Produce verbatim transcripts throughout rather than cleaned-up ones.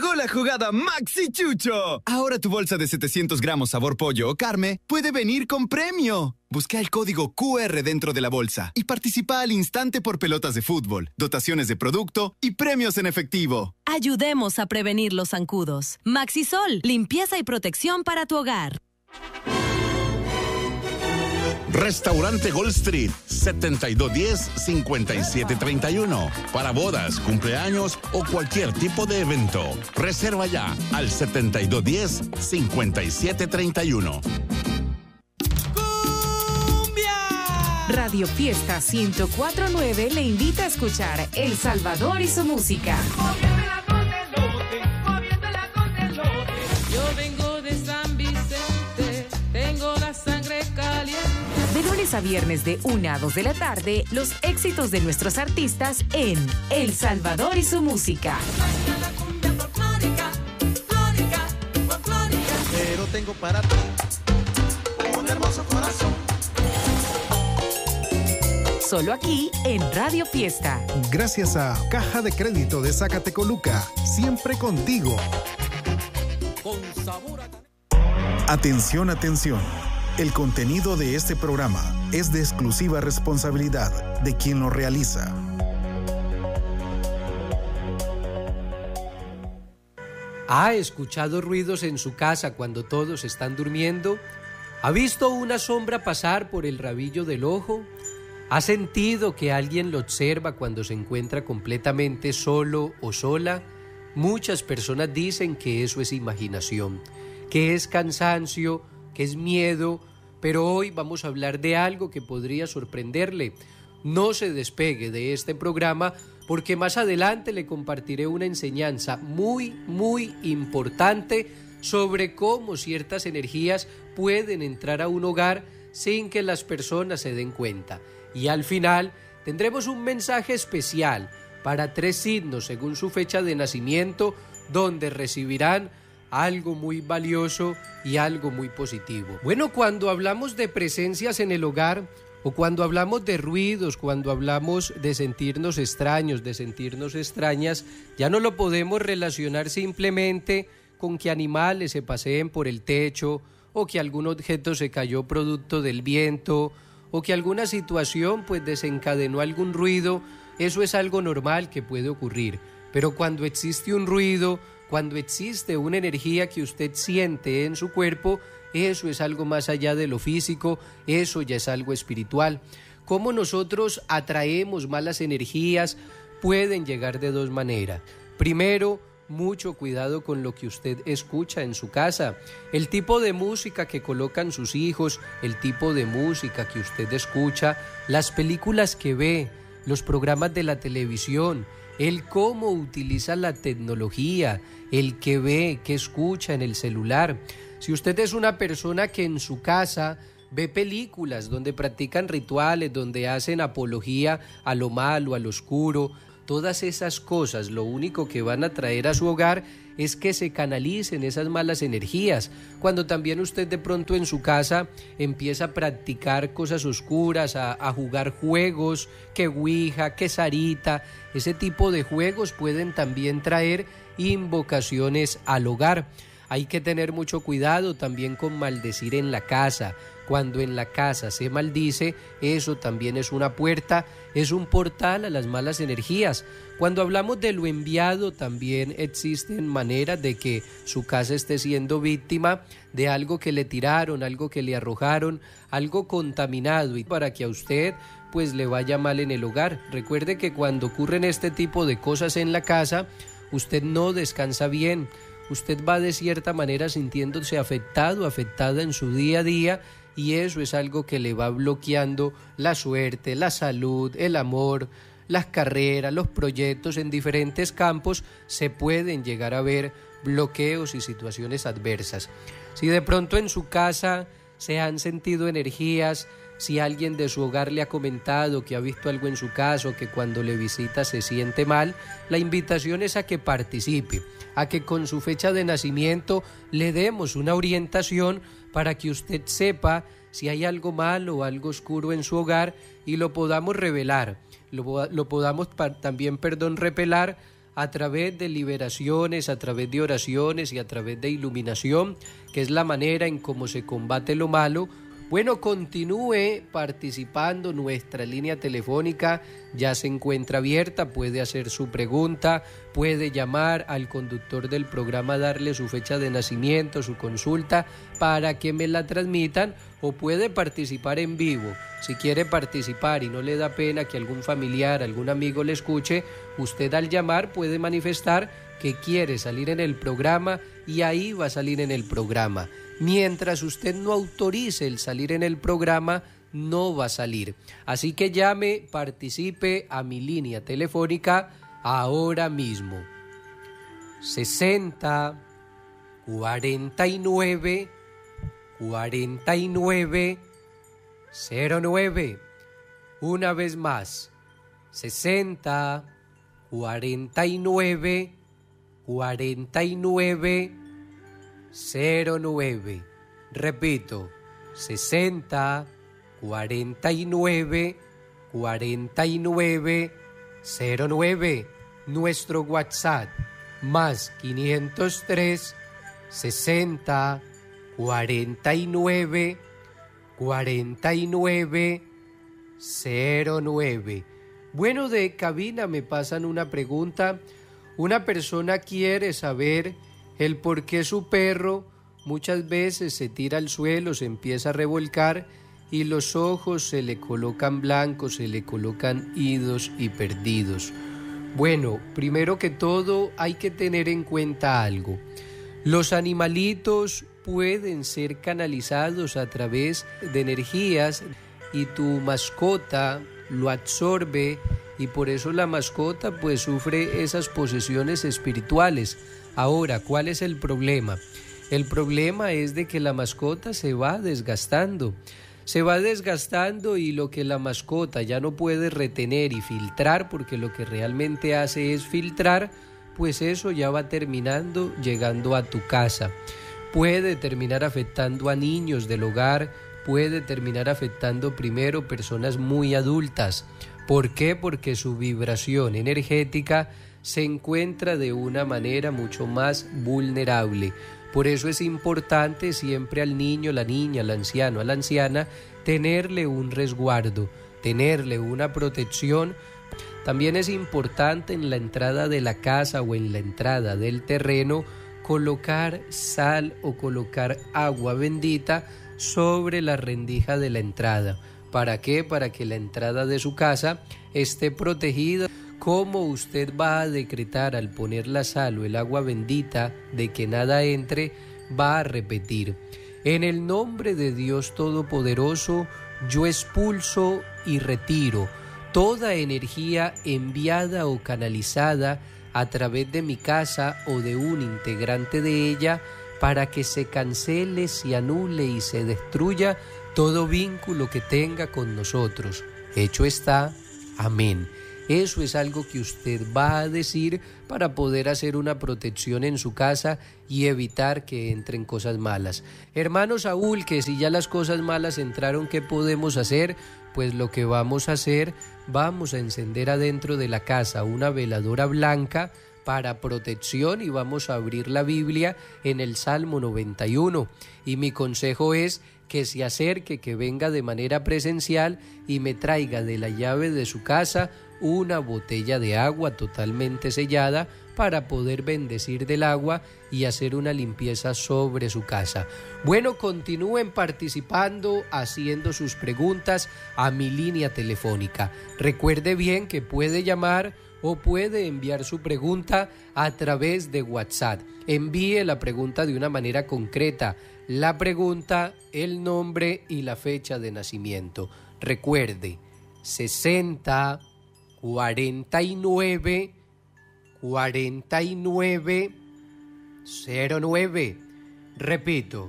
Llegó la jugada Maxi Chucho. Ahora tu bolsa de setecientos gramos sabor pollo o carne puede venir con premio. Busca el código Q R dentro de la bolsa y participa al instante por pelotas de fútbol, dotaciones de producto y premios en efectivo. Ayudemos a prevenir los zancudos. Maxisol, limpieza y protección para tu hogar. Restaurante Gold Street, setenta y dos diez, cincuenta y siete treinta y uno. Para bodas, cumpleaños o cualquier tipo de evento. Reserva ya al setenta y dos diez, cincuenta y siete treinta y uno. Radio Fiesta ciento cuatro punto nueve le invita a escuchar El Salvador y su música. Yo vengo de San Vicente, tengo la sangre caliente. De lunes a viernes de una a dos de la tarde, los éxitos de nuestros artistas en El Salvador y su música. Pero tengo para ti un hermoso corazón. Solo aquí en Radio Fiesta. Gracias a Caja de Crédito de Zacatecoluca, siempre contigo. Con sabor a... Atención, atención. El contenido de este programa es de exclusiva responsabilidad de quien lo realiza. ¿Ha escuchado ruidos en su casa cuando todos están durmiendo? ¿Ha visto una sombra pasar por el rabillo del ojo? ¿Ha sentido que alguien lo observa cuando se encuentra completamente solo o sola? Muchas personas dicen que eso es imaginación, que es cansancio, que es miedo, pero hoy vamos a hablar de algo que podría sorprenderle. No se despegue de este programa porque más adelante le compartiré una enseñanza muy, muy importante sobre cómo ciertas energías pueden entrar a un hogar sin que las personas se den cuenta. Y al final tendremos un mensaje especial para tres signos según su fecha de nacimiento, donde recibirán algo muy valioso y algo muy positivo. Bueno, cuando hablamos de presencias en el hogar o cuando hablamos de ruidos, cuando hablamos de sentirnos extraños, de sentirnos extrañas, ya no lo podemos relacionar simplemente con que animales se paseen por el techo o que algún objeto se cayó producto del viento o que alguna situación pues desencadenó algún ruido. Eso es algo normal que puede ocurrir, pero cuando existe un ruido, cuando existe una energía que usted siente en su cuerpo, eso es algo más allá de lo físico, eso ya es algo espiritual. ¿Cómo nosotros atraemos malas energías? Pueden llegar de dos maneras. Primero, mucho cuidado con lo que usted escucha en su casa, el tipo de música que colocan sus hijos, el tipo de música que usted escucha, las películas que ve, los programas de la televisión, el cómo utiliza la tecnología, el que ve, que escucha en el celular. Si usted es una persona que en su casa ve películas donde practican rituales, donde hacen apología a lo malo, a lo oscuro, todas esas cosas lo único que van a traer a su hogar es que se canalicen esas malas energías. Cuando también usted de pronto en su casa empieza a practicar cosas oscuras, a, a jugar juegos, que ouija, que sarita, ese tipo de juegos pueden también traer invocaciones al hogar. Hay que tener mucho cuidado también con maldecir en la casa. Cuando en la casa se maldice, eso también es una puerta, es un portal a las malas energías. Cuando hablamos de lo enviado, también existen maneras de que su casa esté siendo víctima de algo que le tiraron, algo que le arrojaron, algo contaminado, y para que a usted pues le vaya mal en el hogar. Recuerde que cuando ocurren este tipo de cosas en la casa, usted no descansa bien. Usted va de cierta manera sintiéndose afectado, afectada en su día a día, y eso es algo que le va bloqueando la suerte, la salud, el amor, las carreras, los proyectos en diferentes campos. Se pueden llegar a ver bloqueos y situaciones adversas. Si de pronto en su casa se han sentido energías, si alguien de su hogar le ha comentado que ha visto algo en su casa o que cuando le visita se siente mal, la invitación es a que participe, a que con su fecha de nacimiento le demos una orientación para que usted sepa si hay algo malo o algo oscuro en su hogar y lo podamos revelar, lo, lo podamos pa- también, perdón, repelar a través de liberaciones, a través de oraciones y a través de iluminación, que es la manera en cómo se combate lo malo. Bueno, continúe participando, nuestra línea telefónica ya se encuentra abierta, puede hacer su pregunta, puede llamar al conductor del programa, darle su fecha de nacimiento, su consulta para que me la transmitan, o puede participar en vivo. Si quiere participar y no le da pena que algún familiar, algún amigo le escuche, usted al llamar puede manifestar que quiere salir en el programa y ahí va a salir en el programa. Mientras usted no autorice el salir en el programa, no va a salir. Así que llame, participe a mi línea telefónica ahora mismo. sesenta, cuarenta y nueve, cuarenta y nueve, cero nueve. Una vez más. sesenta, cuarenta y nueve, cuarenta y nueve, cero nueve. Repito, sesenta, cuarenta y nueve, cuarenta y nueve, cero nueve. Nuestro WhatsApp, más quinientos tres, sesenta, cuarenta y nueve, cuarenta y nueve, cero nueve. Bueno, de cabina me pasan una pregunta. Una persona quiere saber el por qué su perro muchas veces se tira al suelo, se empieza a revolcar y los ojos se le colocan blancos, se le colocan idos y perdidos. Bueno, primero que todo hay que tener en cuenta algo. Los animalitos pueden ser canalizados a través de energías y tu mascota lo absorbe y por eso la mascota pues sufre esas posesiones espirituales. Ahora, ¿cuál es el problema? El problema es de que la mascota se va desgastando, se va desgastando y lo que la mascota ya no puede retener y filtrar, porque lo que realmente hace es filtrar, pues eso ya va terminando llegando a tu casa. Puede terminar afectando a niños del hogar, puede terminar afectando primero personas muy adultas. ¿Por qué? Porque su vibración energética se encuentra de una manera mucho más vulnerable. Por eso es importante siempre al niño, la niña, al anciano, a la anciana, tenerle un resguardo, tenerle una protección. También es importante en la entrada de la casa o en la entrada del terreno colocar sal o colocar agua bendita sobre la rendija de la entrada. ¿Para qué? Para que la entrada de su casa esté protegida. ¿Cómo usted va a decretar al poner la sal o el agua bendita de que nada entre? Va a repetir: en el nombre de Dios Todopoderoso, yo expulso y retiro toda energía enviada o canalizada a través de mi casa o de un integrante de ella, para que se cancele, se anule y se destruya todo vínculo que tenga con nosotros. Hecho está. Amén. Eso es algo que usted va a decir para poder hacer una protección en su casa y evitar que entren cosas malas. Hermano Saúl, que si ya las cosas malas entraron, ¿qué podemos hacer? Pues lo que vamos a hacer, vamos a encender adentro de la casa una veladora blanca para protección y vamos a abrir la Biblia en el Salmo noventa y uno. Y mi consejo es que se acerque, que venga de manera presencial y me traiga de la llave de su casa una botella de agua totalmente sellada para poder bendecir del agua y hacer una limpieza sobre su casa. Bueno, continúen participando, haciendo sus preguntas a mi línea telefónica. Recuerde bien que puede llamar o puede enviar su pregunta a través de WhatsApp. Envíe la pregunta de una manera concreta, la pregunta, el nombre y la fecha de nacimiento. Recuerde, sesenta, cuarenta y nueve, cuarenta y nueve, cero nueve. Repito,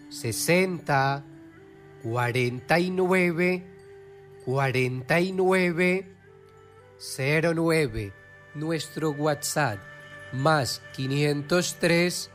sesenta, cuarenta y nueve, cuarenta y nueve, cero nueve. Nuestro WhatsApp, más quinientos tres,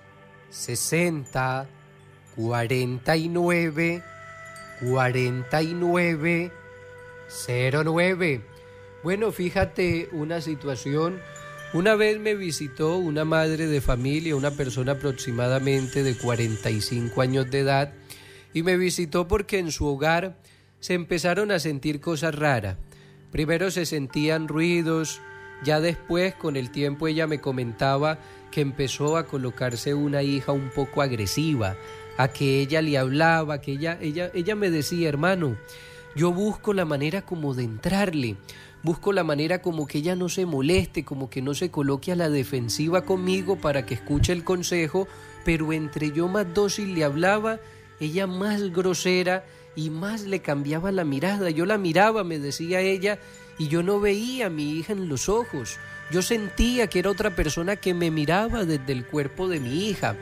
sesenta, cuarenta y nueve, cuarenta y nueve, cero nueve. Bueno, fíjate una situación, Una vez me visitó una madre de familia, una persona aproximadamente de cuarenta y cinco años de edad, y me visitó porque en su hogar se empezaron a sentir cosas raras. Primero se sentían ruidos, ya después con el tiempo ella me comentaba que empezó a colocarse una hija un poco agresiva, a que ella le hablaba, que ella, ella, ella me decía, hermano, yo busco la manera como de entrarle, busco la manera como que ella no se moleste, como que no se coloque a la defensiva conmigo para que escuche el consejo, pero entre yo más dócil le hablaba, ella más grosera y más le cambiaba la mirada. Yo la miraba, me decía ella, y yo no veía a mi hija en los ojos. Yo sentía que era otra persona que me miraba desde el cuerpo de mi hija.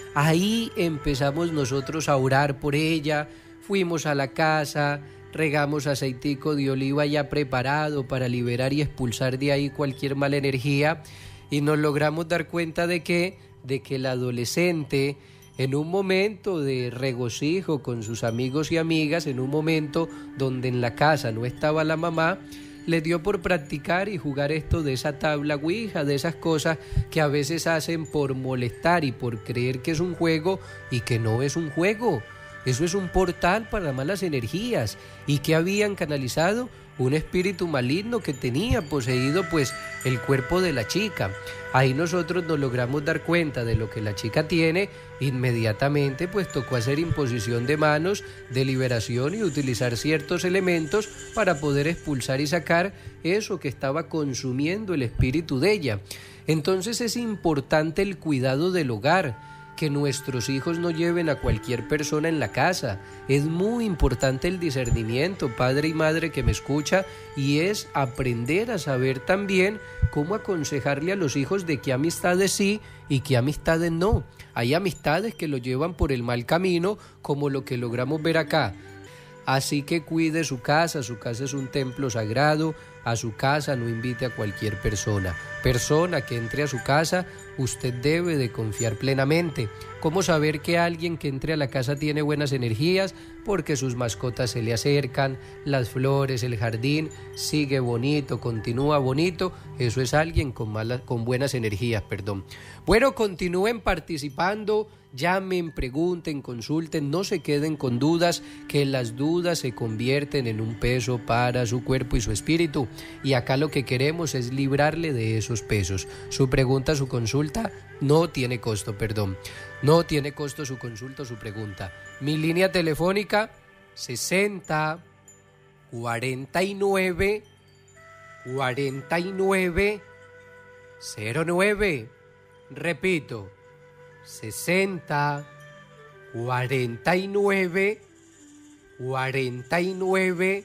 Ahí empezamos nosotros a orar por ella, fuimos a la casa, regamos aceitico de oliva ya preparado para liberar y expulsar de ahí cualquier mala energía, y nos logramos dar cuenta de que, de que el adolescente, en un momento de regocijo con sus amigos y amigas, en un momento donde en la casa no estaba la mamá, le dio por practicar y jugar esto de esa tabla ouija, de esas cosas que a veces hacen por molestar y por creer que es un juego y que no es un juego. Eso es un portal para malas energías, y que habían canalizado un espíritu maligno que tenía poseído pues el cuerpo de la chica. Ahí nosotros nos logramos dar cuenta de lo que la chica tiene. Inmediatamente pues tocó hacer imposición de manos, de liberación, y utilizar ciertos elementos para poder expulsar y sacar eso que estaba consumiendo el espíritu de ella. Entonces es importante el cuidado del hogar, que nuestros hijos no lleven a cualquier persona en la casa. Es muy importante el discernimiento, padre y madre que me escucha, y es aprender a saber también cómo aconsejarle a los hijos de qué amistades sí y qué amistades no. Hay amistades que lo llevan por el mal camino, como lo que logramos ver acá. Así que cuide su casa, su casa es un templo sagrado, a su casa no invite a cualquier persona. Persona que entre a su casa, usted debe de confiar plenamente. ¿Cómo saber que alguien que entre a la casa tiene buenas energías? Porque sus mascotas se le acercan, las flores, el jardín sigue bonito, continúa bonito. Eso es alguien con malas, con buenas energías, perdón. Bueno, continúen participando. Llamen, pregunten, consulten, no se queden con dudas, que las dudas se convierten en un peso para su cuerpo y su espíritu, y acá lo que queremos es librarle de esos pesos. Su pregunta, su consulta no tiene costo, perdón, no tiene costo su consulta o su pregunta. Mi línea telefónica sesenta, cuarenta y nueve, cuarenta y nueve, cero nueve, repito, sesenta, cuarenta y nueve, cuarenta y nueve,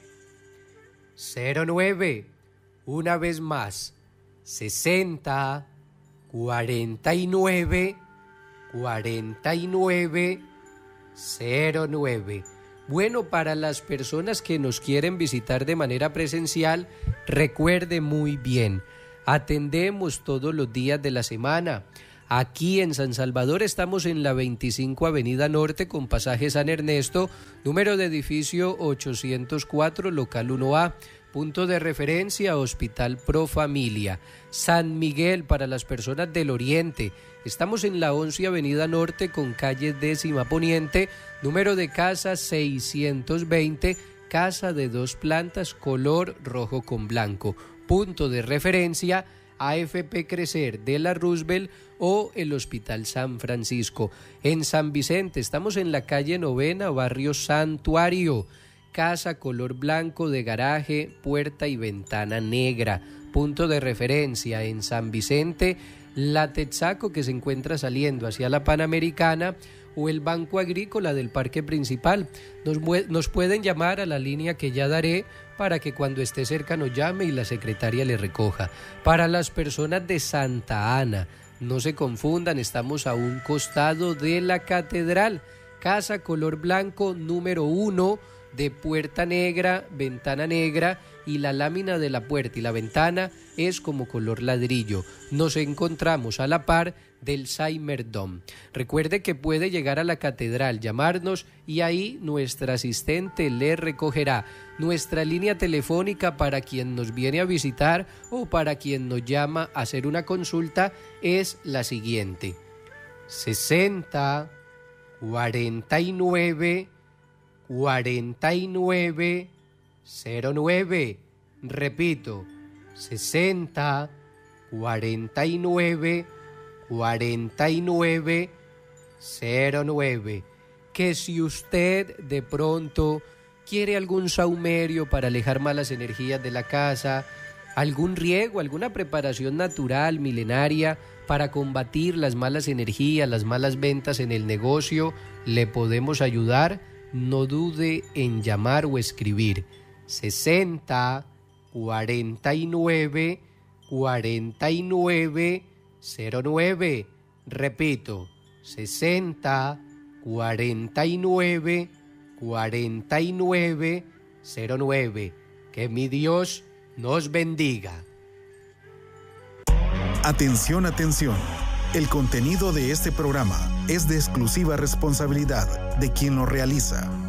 cero nueve. Una vez más, sesenta, cuarenta y nueve, cuarenta y nueve, cero nueve. Bueno, para las personas que nos quieren visitar de manera presencial, recuerde muy bien, atendemos todos los días de la semana. Aquí en San Salvador estamos en la veinticinco Avenida Norte con pasaje San Ernesto, número de edificio ochocientos cuatro, local uno A, punto de referencia Hospital Pro Familia. San Miguel para las personas del Oriente, estamos en la once Avenida Norte con calle décima Poniente, número de casa seiscientos veinte, casa de dos plantas, color rojo con blanco, punto de referencia A F P Crecer de la Roosevelt o el Hospital San Francisco. En San Vicente estamos en la calle Novena, barrio Santuario, casa color blanco de garaje, puerta y ventana negra, punto de referencia en San Vicente, la Texaco que se encuentra saliendo hacia la Panamericana, o el Banco Agrícola del Parque Principal. Nos, nos pueden llamar a la línea que ya daré para que cuando esté cerca nos llame y la secretaria le recoja. Para las personas de Santa Ana, no se confundan, estamos a un costado de la catedral, casa color blanco número uno, de puerta negra, ventana negra, y la lámina de la puerta y la ventana es como color ladrillo. Nos encontramos a la par del Saimerdom. Recuerde que puede llegar a la catedral, llamarnos y ahí nuestra asistente le recogerá. Nuestra línea telefónica para quien nos viene a visitar o para quien nos llama a hacer una consulta es la siguiente: sesenta, cuarenta y nueve, cuarenta y nueve, cero nueve. Repito, sesenta, cuarenta y nueve, cuarenta y nueve, cero nueve. Que si usted de pronto quiere algún saumerio para alejar malas energías de la casa, algún riego, alguna preparación natural, milenaria, para combatir las malas energías, las malas ventas en el negocio, le podemos ayudar. No dude en llamar o escribir. sesenta, cuarenta y nueve, cuarenta y nueve, cero nueve. Repito, sesenta, cuarenta y nueve, cuarenta y nueve, cero nueve. Que mi Dios nos bendiga. Atención, atención. El contenido de este programa es de exclusiva responsabilidad de quien lo realiza.